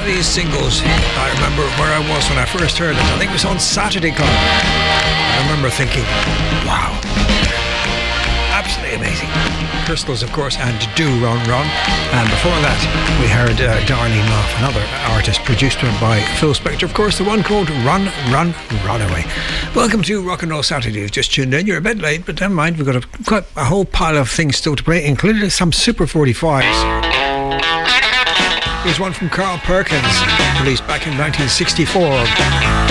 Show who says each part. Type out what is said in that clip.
Speaker 1: these singles. I remember where I was when I first heard it. I think it was on Saturday Club. I remember thinking, wow, absolutely amazing. Crystals, of course, and Do Run Run. And before that, we heard Darlene Love, another artist produced by Phil Spector, of course, the one called Run, Run, Runaway. Welcome to Rock and Roll Saturday. You've just tuned in. You're a bit late, but never mind. We've got a whole pile of things still to play, including some Super 45s. Here's one from Carl Perkins, released back in 1964.